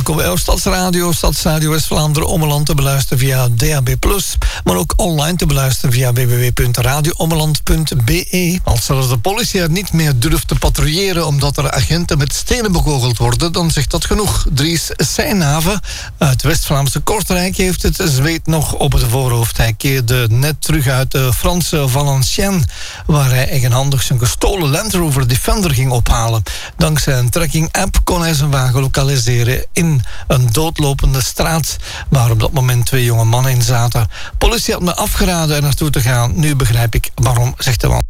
welkom bij jouw Stadsradio. Stadsradio West-Vlaanderen Ommeland te beluisteren via DAB+, maar ook online te beluisteren via www.radioommeland.be. Als zelfs de politie er niet meer durft te patrouilleren omdat er agenten met stenen bekogeld worden, dan zegt dat genoeg. Dries Seijnhaven uit West-Vlaamse Kortrijk heeft het zweet nog op het voorhoofd. Hij keerde net terug uit de Franse Valenciennes, waar hij eigenhandig zijn gestolen Land Rover Defender ging ophalen. Dankzij een tracking-app kon hij zijn wagen lokaliseren in een doodlopende straat waar op dat moment 2 jonge mannen in zaten. Politie had me afgeraden er naartoe te gaan. Nu begrijp ik waarom, zegt de man.